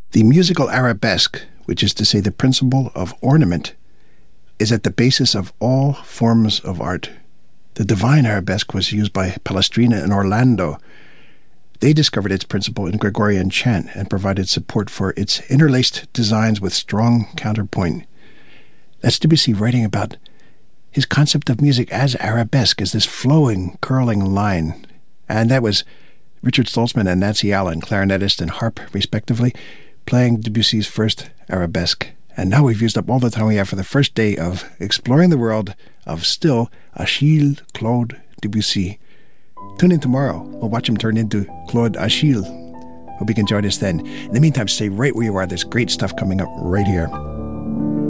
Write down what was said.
The musical arabesque, which is to say the principle of ornament, is at the basis of all forms of art. The divine arabesque was used by Palestrina and Orlando. They discovered its principle in Gregorian chant and provided support for its interlaced designs with strong counterpoint. That's Debussy writing about his concept of music as arabesque, as this flowing, curling line. And that was Richard Stoltzman and Nancy Allen, clarinetist and harp, respectively, playing Debussy's first arabesque. And now we've used up all the time we have for the first day of exploring the world of still Achille Claude Debussy. Tune in tomorrow. We'll watch him turn into Claude Achille. Hope you can join us then. In the meantime, stay right where you are. There's great stuff coming up right here.